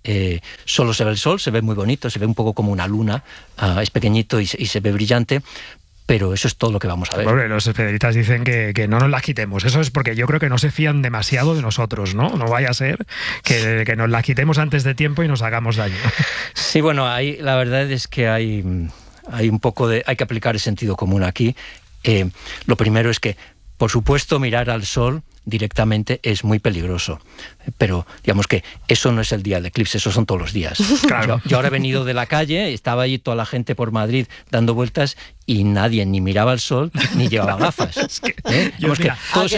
solo se ve el sol, se ve muy bonito, se ve un poco como una luna, es pequeñito y se ve brillante. Pero eso es todo lo que vamos a ver. Bueno, los especialistas dicen que no nos la quitemos. Eso es porque yo creo que no se fían demasiado de nosotros, ¿no? No vaya a ser que nos la quitemos antes de tiempo y nos hagamos daño. Sí, bueno, la verdad es que hay un poco hay que aplicar el sentido común aquí. Lo primero es que, por supuesto, mirar al sol directamente es muy peligroso, pero digamos que eso no es el día del eclipse, eso son todos los días. Claro. Yo ahora he venido de la calle, estaba allí toda la gente por Madrid dando vueltas y nadie ni miraba al sol ni llevaba gafas. Todos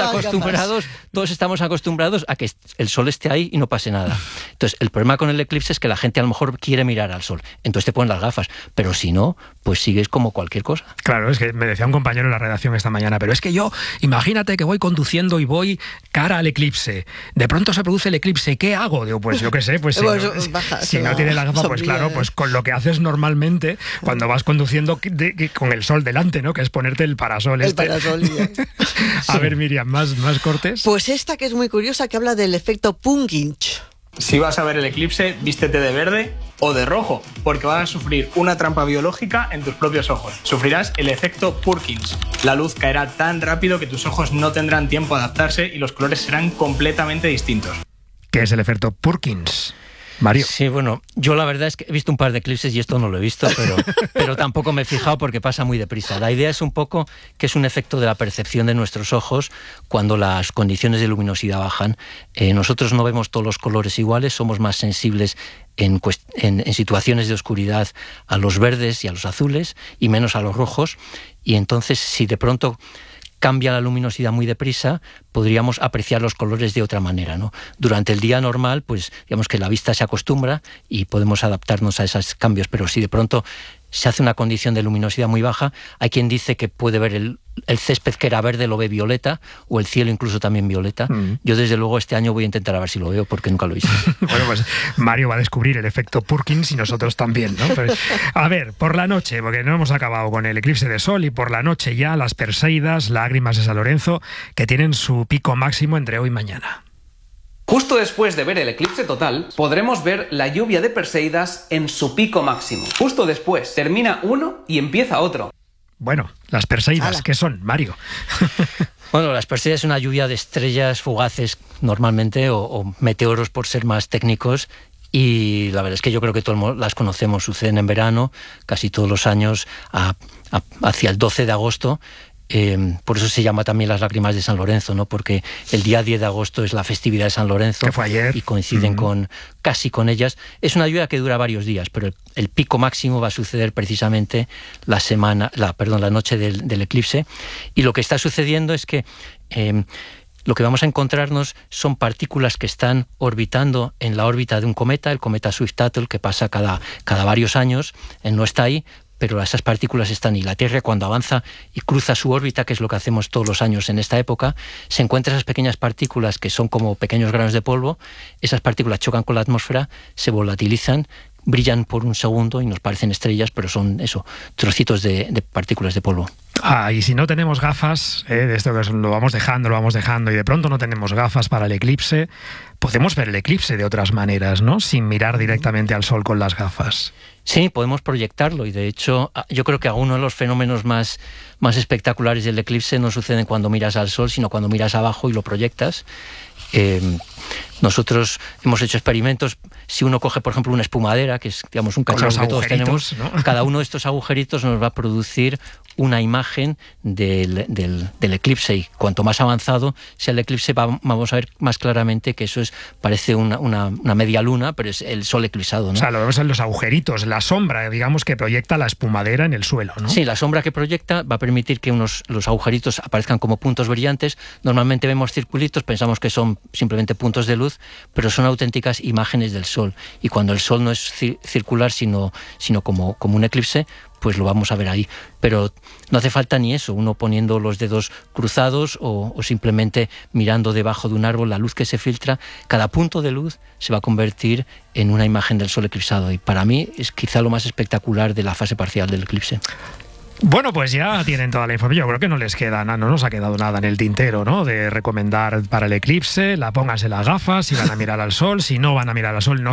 estamos acostumbrados a que el sol esté ahí y no pase nada. Entonces, el problema con el eclipse es que la gente a lo mejor quiere mirar al sol, entonces te ponen las gafas, pero si no, pues sigues como cualquier cosa. Claro, es que me decía un compañero en la redacción esta mañana, pero es que yo, imagínate que voy conduciendo y voy cara al eclipse, de pronto se produce el eclipse, ¿qué hago? Digo, pues yo qué sé, pues si no tiene la gafa, pues claro, pues con lo que haces normalmente cuando vas conduciendo con el sol delante, ¿no? Que es ponerte el parasol. A ver, Miriam, ¿más cortes? Pues esta que es muy curiosa, que habla del efecto Pungkinch. Si vas a ver el eclipse, vístete de verde o de rojo, porque vas a sufrir una trampa biológica en tus propios ojos. Sufrirás el efecto Purkinje. La luz caerá tan rápido que tus ojos no tendrán tiempo a adaptarse y los colores serán completamente distintos. ¿Qué es el efecto Purkinje? Mario. Sí, bueno, yo la verdad es que he visto un par de eclipses y esto no lo he visto, pero tampoco me he fijado porque pasa muy deprisa. La idea es un poco que es un efecto de la percepción de nuestros ojos cuando las condiciones de luminosidad bajan. Nosotros no vemos todos los colores iguales, somos más sensibles en situaciones de oscuridad a los verdes y a los azules y menos a los rojos, y entonces si de pronto cambia la luminosidad muy deprisa, podríamos apreciar los colores de otra manera, ¿no? Durante el día normal, pues digamos que la vista se acostumbra y podemos adaptarnos a esos cambios, pero si de pronto se hace una condición de luminosidad muy baja, hay quien dice que puede ver el césped que era verde lo ve violeta, o el cielo incluso también violeta. Yo desde luego este año voy a intentar a ver si lo veo, porque nunca lo he visto. Bueno, pues Mario va a descubrir el efecto Purkinje y nosotros también, ¿no? Pero, a ver, por la noche, porque no hemos acabado con el eclipse de sol, y por la noche ya las Perseidas, lágrimas de San Lorenzo, que tienen su pico máximo entre hoy y mañana. Justo después de ver el eclipse total, podremos ver la lluvia de Perseidas en su pico máximo. Justo después, termina uno y empieza otro. Bueno, las Perseidas, ¿qué son, Mario? Bueno, las Perseidas es una lluvia de estrellas fugaces normalmente, o meteoros por ser más técnicos, y la verdad es que yo creo que todos las conocemos. Suceden en verano, casi todos los años, hacia el 12 de agosto. Por eso se llama también las lágrimas de San Lorenzo, ¿no? Porque el día 10 de agosto es la festividad de San Lorenzo, que fue ayer, y coinciden casi con ellas. Es una lluvia que dura varios días, pero el pico máximo va a suceder precisamente la noche del eclipse, y lo que está sucediendo es que lo que vamos a encontrarnos son partículas que están orbitando en la órbita de un cometa, el cometa Swift-Tuttle, que pasa cada varios años. Él no está ahí, pero esas partículas están, y la Tierra, cuando avanza y cruza su órbita, que es lo que hacemos todos los años en esta época, se encuentra esas pequeñas partículas que son como pequeños granos de polvo. Esas partículas chocan con la atmósfera, se volatilizan, brillan por un segundo y nos parecen estrellas, pero son trocitos de partículas de polvo. Y si no tenemos gafas, de esto que lo vamos dejando, y de pronto no tenemos gafas para el eclipse, podemos ver el eclipse de otras maneras, ¿no? Sin mirar directamente al sol con las gafas. Sí, podemos proyectarlo, y de hecho yo creo que algunos de los fenómenos más espectaculares del eclipse no suceden cuando miras al sol, sino cuando miras abajo y lo proyectas. Nosotros hemos hecho experimentos. Si uno coge, por ejemplo, una espumadera, que es, digamos, un cacharro que todos tenemos, ¿no? Cada uno de estos agujeritos nos va a producir una imagen del eclipse, y cuanto más avanzado sea el eclipse, vamos a ver más claramente que eso parece una media luna, pero es el sol eclipsado, ¿no? O sea, lo vemos en los agujeritos, la sombra, digamos, que proyecta la espumadera en el suelo, ¿no? Sí, la sombra que proyecta va a permitir que los agujeritos aparezcan como puntos brillantes. Normalmente vemos circulitos, pensamos que son simplemente puntos de luz, pero son auténticas imágenes del sol, y cuando el sol no es circular, sino como un eclipse, pues lo vamos a ver ahí. Pero no hace falta ni eso, uno poniendo los dedos cruzados o simplemente mirando debajo de un árbol, la luz que se filtra, cada punto de luz se va a convertir en una imagen del sol eclipsado, y para mí es quizá lo más espectacular de la fase parcial del eclipse. Bueno, pues ya tienen toda la información. Yo creo que no nos ha quedado nada en el tintero, ¿no? De recomendar para el eclipse, pónganse las gafas, si van a mirar al sol, si no van a mirar al sol, no